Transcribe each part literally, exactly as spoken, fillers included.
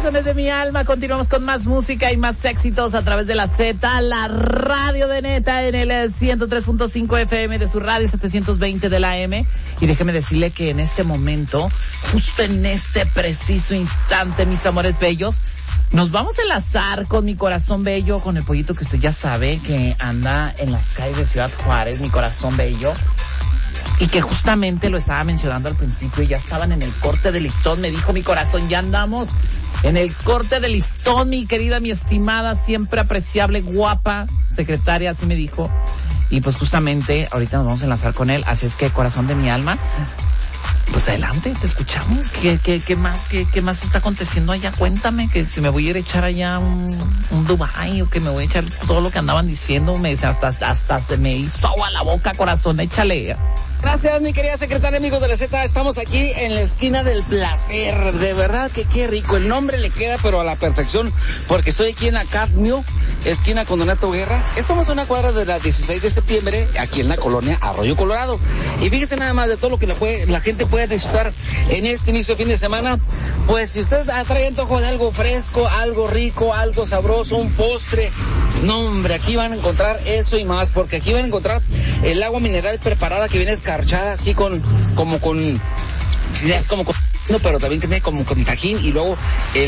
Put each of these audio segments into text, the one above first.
Corazones de mi alma, continuamos con más música y más éxitos a través de la Z, la radio de Neta en el ciento tres punto cinco F M de su radio, setecientos veinte de la M. Y déjeme decirle que en este momento, justo en este preciso instante, mis amores bellos, nos vamos a enlazar con mi corazón bello, con el pollito que usted ya sabe que anda en las calles de Ciudad Juárez, mi corazón bello. Y que justamente lo estaba mencionando al principio y ya estaban en el corte de listón. Me dijo mi corazón, ya andamos en el corte de listón, mi querida, mi estimada, siempre apreciable, guapa secretaria, así me dijo. Y pues justamente ahorita nos vamos a enlazar con él. Así es que, corazón de mi alma, pues adelante, te escuchamos. ¿Qué, qué, qué más, qué, qué más está aconteciendo allá? Cuéntame, que si me voy a ir a echar allá un, un Dubai, o que me voy a echar todo lo que andaban diciendo. Me hasta, hasta se me hizo agua la boca, corazón, échale. Gracias, mi querida secretaria, amigos de la Z. Estamos aquí en la esquina del placer. De verdad que qué rico. El nombre le queda, pero a la perfección, porque estoy aquí en la Cadmio, esquina con Donato Guerra. Estamos a una cuadra de la dieciséis de septiembre, aquí en la colonia Arroyo Colorado. Y fíjese nada más de todo lo que la, puede, la gente puede disfrutar en este inicio de fin de semana. Pues si usted trae antojo de algo fresco, algo rico, algo sabroso, un postre, no hombre, aquí van a encontrar eso y más, porque aquí van a encontrar el agua mineral preparada que viene escarchada así con, como con, es como con, no, pero también tiene como con tajín, y luego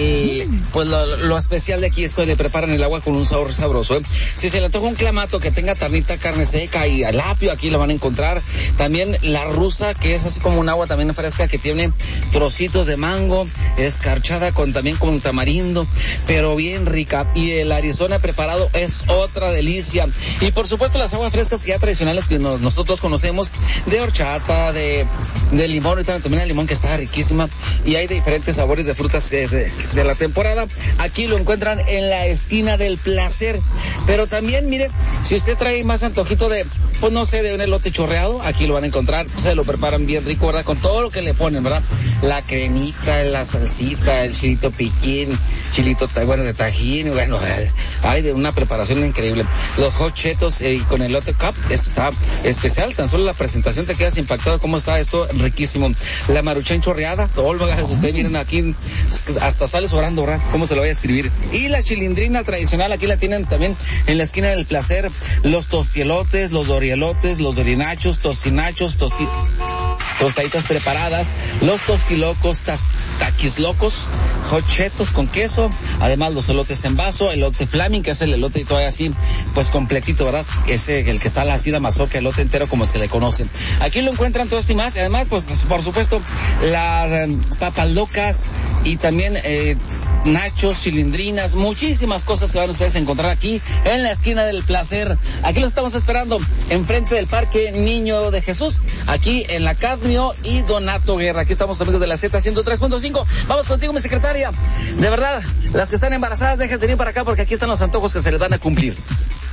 el, pues lo, lo especial de aquí es que le preparan el agua con un sabor sabroso, ¿eh? Si se le antoja un clamato que tenga ternita, carne seca y alapio, aquí lo van a encontrar. También la rusa, que es así como un agua también fresca que tiene trocitos de mango, escarchada con también con tamarindo, pero bien rica. Y el Arizona preparado es otra delicia. Y por supuesto las aguas frescas que ya tradicionales que nos, nosotros conocemos, de horchata, de, de limón, y también el limón que está riquísima. Y hay de diferentes sabores de frutas de, de, de la temporada. Aquí lo encuentran en la esquina del placer. Pero también, mire, si usted trae más antojito de, pues no sé, de un elote chorreado, aquí lo van a encontrar. Pues se lo preparan bien rico, ¿verdad? Con todo lo que le ponen, ¿verdad? La cremita, la salsita, el chilito piquín, chilito, bueno, de tajín, bueno, hay de una preparación increíble. Los hot chetos eh, con elote cup, esto está especial. Tan solo la presentación te quedas impactado cómo está esto riquísimo. La maruchan chorreada, todo lo que ustedes miren aquí, hasta sale sobrando, ¿verdad? ¿Cómo se lo voy a escribir? Y la chilindrina tradicional, aquí la tienen también en la esquina del placer. Los tostielotes, los dorielotes, los dorinachos, tostinachos, tosti... tostaditas preparadas, los tostilocos, tas... taquislocos, hochetos con queso, además los elotes en vaso, elote flaming, que es el elote todavía así, pues completito, ¿verdad? Ese, el que está la así de mazorca, elote entero como se le conoce. Aquí lo encuentran todo esto y más, y además, pues, por supuesto, las eh, papas locas y también eh, nachos, chilindrinas, muchísimas cosas que van ustedes a encontrar aquí en la esquina del placer. Aquí los estamos esperando enfrente del Parque Niño de Jesús, aquí en la Cadmio y Donato Guerra. Aquí estamos, amigos de la Z ciento tres punto cinco. Vamos contigo, mi secretaria. De verdad, las que están embarazadas, déjense venir para acá porque aquí están los antojos que se les van a cumplir.